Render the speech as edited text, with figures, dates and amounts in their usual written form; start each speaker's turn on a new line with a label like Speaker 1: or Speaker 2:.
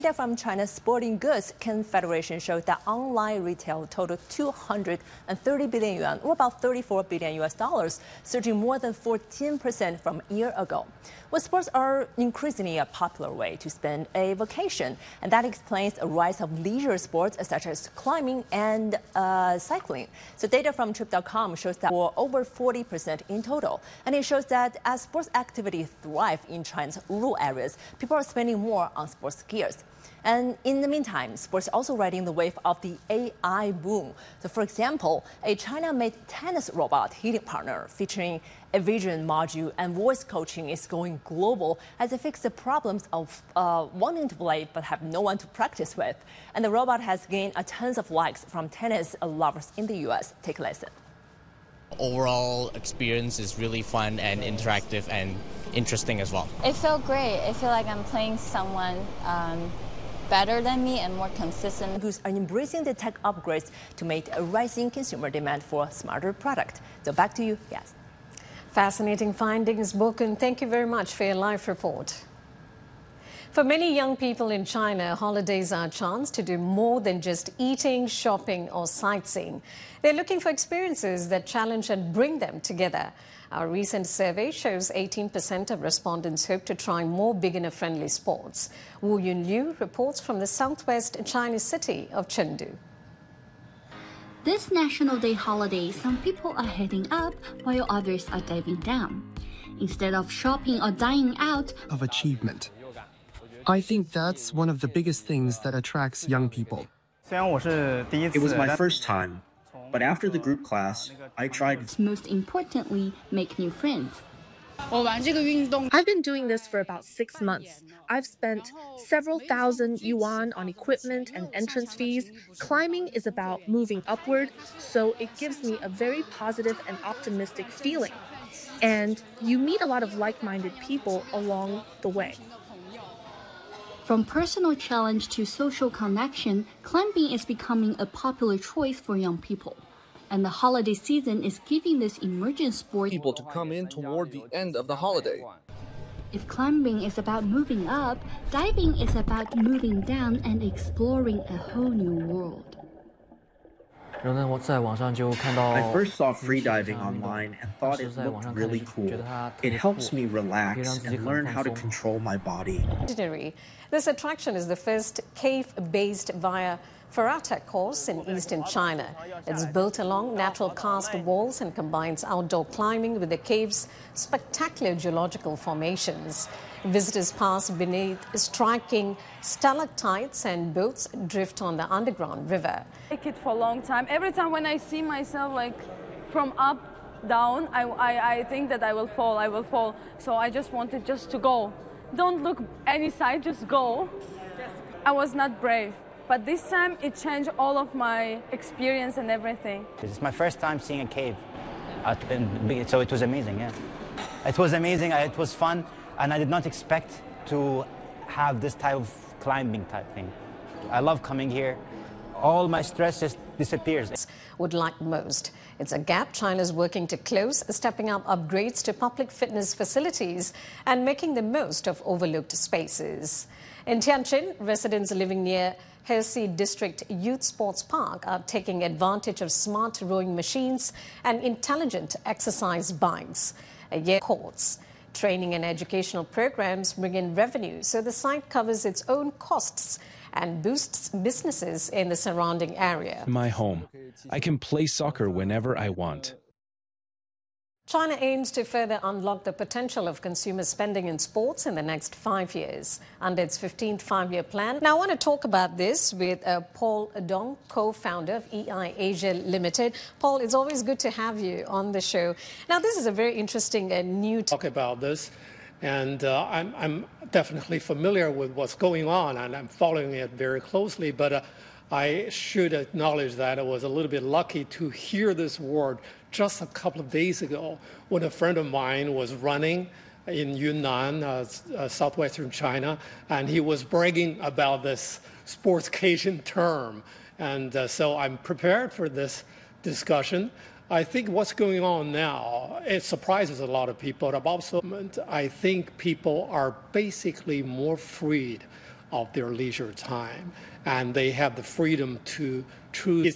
Speaker 1: Data from China's Sporting Goods Confederation shows that online retail totaled 230 billion yuan, or about 34 billion US dollars, surging more than 14% from a year ago. Well, sports are increasingly a popular way to spend a vacation, and that explains a rise of leisure sports such as climbing and cycling. So data from Trip.com shows that for over 40% in total, and it shows that as sports activities thrive in China's rural areas, people are spending more on sports gears. And in the meantime, sports are also riding the wave of the AI boom. So for example, a China-made tennis robot hitting partner featuring a vision module and voice coaching is going global as it fixes the problems of wanting to play but have no one to practice with. And the robot has gained tons of likes from tennis lovers in the US. Take a listen.
Speaker 2: Overall experience is really fun and interactive and interesting as well.
Speaker 3: It felt great. I feel like I'm playing someone better than me and more consistent.
Speaker 1: Who's embracing the tech upgrades to meet a rising consumer demand for a smarter product. So back to you, yes.
Speaker 4: Fascinating findings, Bokun. Thank you very much for your live report. For many young people in China, holidays are a chance to do more than just eating, shopping, or sightseeing. They're looking for experiences that challenge and bring them together. Our recent survey shows 18% of respondents hope to try more beginner-friendly sports. Wu Yunliu reports from the southwest Chinese city of Chengdu.
Speaker 5: This National Day holiday, some people are heading up while others are diving down. Instead of shopping or dining out,
Speaker 6: of achievement. I think that's one of the biggest things that attracts young people.
Speaker 7: It was my first time, but after the group class, I tried.
Speaker 5: Most importantly, make new friends.
Speaker 8: I've been doing this for about 6 months. I've spent several thousand yuan on equipment and entrance fees. Climbing is about moving upward, so it gives me a very positive and optimistic feeling. And you meet a lot of like-minded people along the way.
Speaker 5: From personal challenge to social connection, climbing is becoming a popular choice for young people. And the holiday season is giving this emerging sport
Speaker 9: people to come in toward the end of the holiday.
Speaker 5: If climbing is about moving up, diving is about moving down and exploring a whole new world.
Speaker 7: I first saw freediving online and thought it looked really cool. It helps me relax and learn how to control my body.
Speaker 4: This attraction is the first cave-based via ferrata course in eastern China. It's built along natural karst walls and combines outdoor climbing with the cave's spectacular geological formations. Visitors pass beneath striking stalactites and boats drift on the underground river.
Speaker 10: I like it for a long time. Every time when I see myself like from up, down, I think that I will fall. So I just wanted just to go. Don't look any side, just go. I was not brave. But this time it changed all of my experience and everything.
Speaker 11: It's my first time seeing a cave, so it was amazing, yeah. It was amazing, it was fun, and I did not expect to have this type of climbing type thing. I love coming here. All my stress just disappears.
Speaker 4: Would like most. It's a gap China's working to close, stepping up upgrades to public fitness facilities and making the most of overlooked spaces. In Tianjin, residents living near Hesi District Youth Sports Park are taking advantage of smart rowing machines and intelligent exercise bikes. Courts, training and educational programs bring in revenue, so the site covers its own costs and boosts businesses in the surrounding area.
Speaker 12: My home. I can play soccer whenever I want.
Speaker 4: China aims to further unlock the potential of consumer spending in sports in the next 5 years under its 15th five-year plan. Now, I want to talk about this with Paul Dong, co-founder of EI Asia Limited. Paul, it's always good to have you on the show. Now, this is a very interesting and new
Speaker 13: talk about this, and I'm definitely familiar with what's going on, and I'm following it very closely, but I should acknowledge that I was a little bit lucky to hear this word just a couple of days ago when a friend of mine was running in Yunnan, southwestern China, and he was bragging about this sportscation term. And so I'm prepared for this discussion. I think what's going on now, it surprises a lot of people. But also, I think people are basically more freed of their leisure time, and they have the freedom to choose